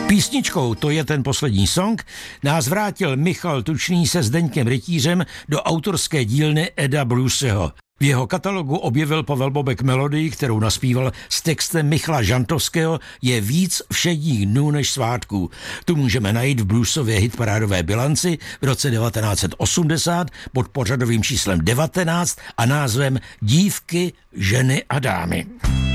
Písničkou To je ten poslední song nás vrátil Michal Tučný se Zdeňkem Rytířem do autorské dílny Eda Blueseho. V jeho katalogu objevil Pavel Bobek melodii, kterou naspíval s textem Michala Žantovského Je víc všedních dnů než svátků. Tu můžeme najít v bluesově hitparádové bilanci v roce 1980 pod pořadovým číslem 19 a názvem Dívky, ženy a dámy.